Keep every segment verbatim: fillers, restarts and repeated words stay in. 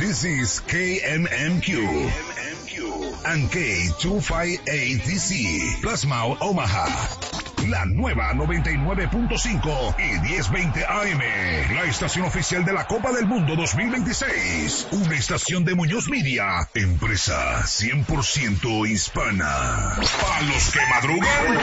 This is K M M Q and K doscientos cincuenta y ocho D C, Plasma Omaha. La nueva noventa y nueve punto cinco y diez veinte A M, la estación oficial de la Copa del Mundo dos mil veintiséis. Una estación de Muñoz Media, empresa cien por ciento hispana. Para los que madrugan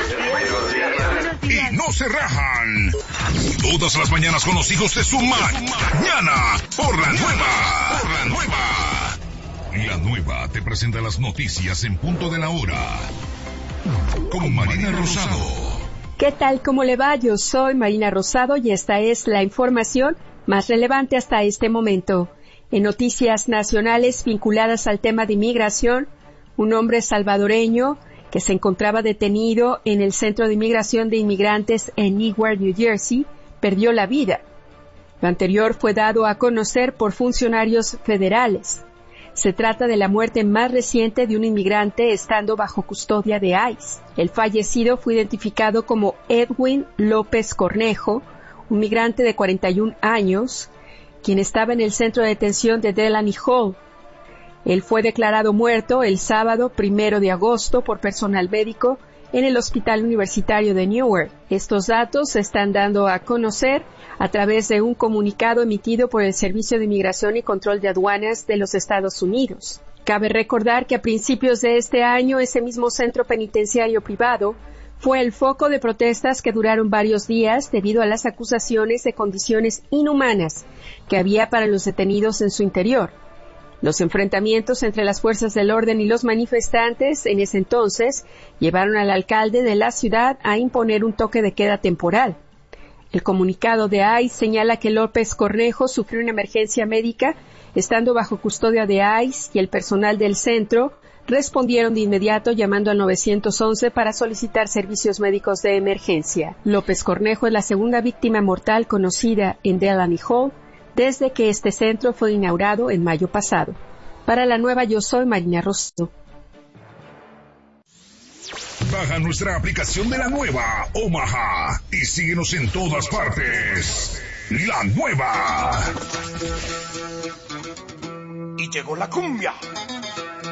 y no se rajan. Todas las mañanas con los hijos de su mañana por la nueva. Por la nueva. La nueva te presenta las noticias en punto de la hora. Con Marina Rosado. ¿Qué tal? ¿Cómo le va? Yo soy Marina Rosado y esta es la información más relevante hasta este momento. En noticias nacionales vinculadas al tema de inmigración, un hombre salvadoreño que se encontraba detenido en el Centro de Inmigración de Inmigrantes en Newark, New Jersey, perdió la vida. Lo anterior fue dado a conocer por funcionarios federales. Se trata de la muerte más reciente de un inmigrante estando bajo custodia de ICE. El fallecido fue identificado como Edwin López Cornejo, un migrante de cuarenta y un años, quien estaba en el centro de detención de Delaney Hall. Él fue declarado muerto el sábado primero de agosto por personal médico en el Hospital Universitario de Newark. Estos datos se están dando a conocer a través de un comunicado emitido por el Servicio de Inmigración y Control de Aduanas de los Estados Unidos. Cabe recordar que a principios de este año ese mismo centro penitenciario privado fue el foco de protestas que duraron varios días debido a las acusaciones de condiciones inhumanas que había para los detenidos en su interior. Los enfrentamientos entre las fuerzas del orden y los manifestantes en ese entonces llevaron al alcalde de la ciudad a imponer un toque de queda temporal. El comunicado de ICE señala que López Cornejo sufrió una emergencia médica estando bajo custodia de ICE y el personal del centro respondieron de inmediato llamando al nueve once para solicitar servicios médicos de emergencia. López Cornejo es la segunda víctima mortal conocida en Delaney Hall desde que este centro fue inaugurado en mayo pasado. Para la nueva, yo soy Marina Rosado. Baja nuestra aplicación de la nueva Omaha y síguenos en todas partes. La nueva. Y llegó la cumbia.